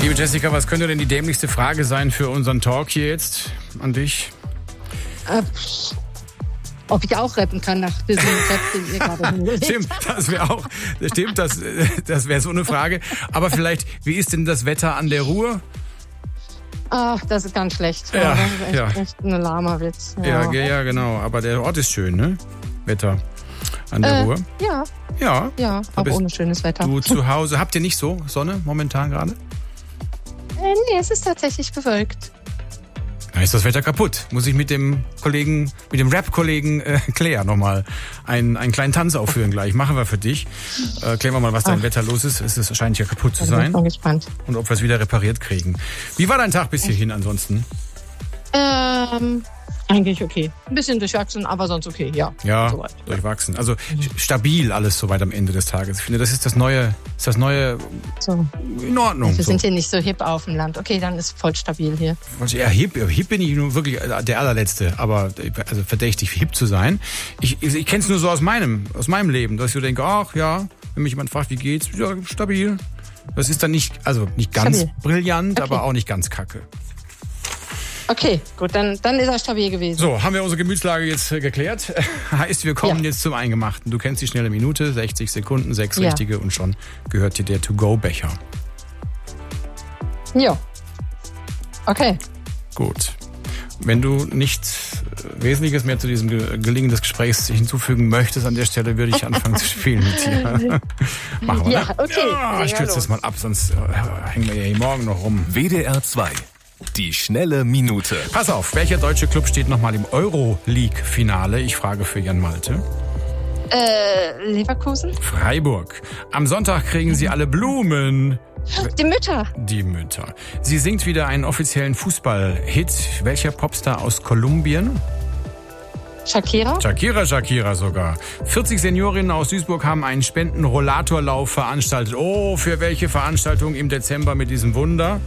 Liebe Jessica, was könnte denn die dämlichste Frage sein für unseren Talk hier jetzt an dich? Ob ich auch rappen kann nach diesem Rap, den ihr gerade hingelegt Stimmt, das wäre auch, stimmt, das wäre so eine Frage. Aber vielleicht, wie ist denn das Wetter an der Ruhr? Ach, das ist ganz schlecht. Ja, das ist echt ein lahmer Witz. Ja, genau. Aber der Ort ist schön, ne? Wetter an der Ruhr. Ja. Aber ohne schönes Wetter. Du zu Hause, habt ihr nicht so Sonne momentan gerade? Nee, es ist tatsächlich bewölkt. Da ist das Wetter kaputt. Muss ich mit dem Rap-Kollegen Claire nochmal einen kleinen Tanz aufführen gleich. Machen wir für dich. Klären wir mal, was dein Wetter los ist. Es scheint ja kaputt zu sein. Ich bin gespannt. Und ob wir es wieder repariert kriegen. Wie war dein Tag bis hierhin ansonsten? Eigentlich okay. Ein bisschen durchwachsen, aber sonst okay, ja. Ja, soweit. Durchwachsen. Also stabil alles soweit am Ende des Tages. Ich finde, das ist das Neue so. In Ordnung. Wir sind hier nicht so hip auf dem Land. Okay, dann ist voll stabil hier. Ja, hip bin ich nur wirklich der allerletzte, aber also verdächtig hip zu sein. Ich kenne es nur so aus meinem Leben, dass ich so denke, ach ja, wenn mich jemand fragt, wie geht's? Ja, stabil. Das ist dann nicht ganz stabil. Brillant, okay. Aber auch nicht ganz kacke. Okay, gut, dann ist er stabil gewesen. So, haben wir unsere Gemütslage jetzt geklärt. Heißt, wir kommen jetzt zum Eingemachten. Du kennst die schnelle Minute, 60 Sekunden, 6 richtige und schon gehört dir der To-Go-Becher. Ja. Okay. Gut. Wenn du nichts Wesentliches mehr zu diesem Gelingen des Gesprächs hinzufügen möchtest, an der Stelle würde ich anfangen zu spielen mit dir. Machen wir, ja, okay. Ja, ich kürze das mal ab, sonst hängen wir ja hier morgen noch rum. WDR 2. Die schnelle Minute. Pass auf, welcher deutsche Club steht nochmal im Euroleague-Finale? Ich frage für Jan Malte. Leverkusen? Freiburg. Am Sonntag kriegen sie alle Blumen. Die Mütter. Die Mütter. Sie singt wieder einen offiziellen Fußball-Hit. Welcher Popstar aus Kolumbien? Shakira? Shakira sogar. 40 Seniorinnen aus Duisburg haben einen Spendenrollatorlauf veranstaltet. Oh, für welche Veranstaltung im Dezember mit diesem Wunder?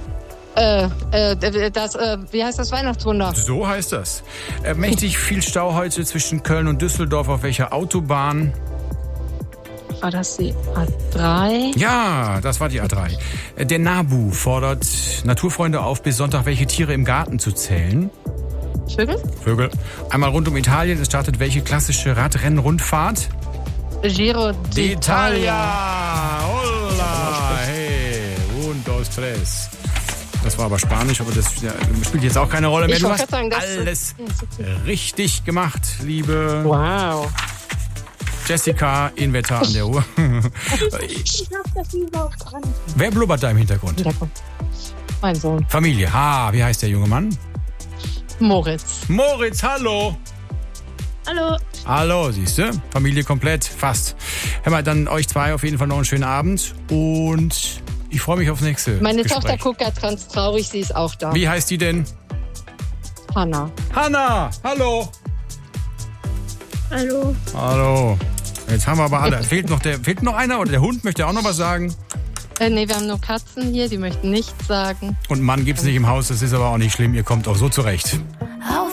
Wie heißt das Weihnachtswunder? So heißt das. Mächtig viel Stau heute zwischen Köln und Düsseldorf. Auf welcher Autobahn? War das die A3? Ja, das war die A3. Der NABU fordert Naturfreunde auf, bis Sonntag welche Tiere im Garten zu zählen. Vögel. Einmal rund um Italien. Es startet welche klassische Radrennrundfahrt? Giro d'Italia. Hola, hey, un, dos, tres. Das war aber Spanisch, aber das spielt jetzt auch keine Rolle mehr. Du hast alles richtig gemacht, liebe Jessica in Wetter an der Uhr. Ich glaub, das ist überhaupt dran. Wer blubbert da im Hintergrund? Mein Sohn. Familie. Wie heißt der junge Mann? Moritz, hallo. Hallo, siehst du? Familie komplett, fast. Hör mal, dann euch zwei auf jeden Fall noch einen schönen Abend und ich freue mich aufs nächste Meine Gespräch. Tochter guckt ganz traurig, sie ist auch da. Wie heißt die denn? Hanna, hallo. Hallo. Jetzt haben wir aber alle. Fehlt noch einer oder der Hund möchte auch noch was sagen? Nee, wir haben nur Katzen hier, die möchten nichts sagen. Und Mann gibt's nicht im Haus, das ist aber auch nicht schlimm, ihr kommt auch so zurecht.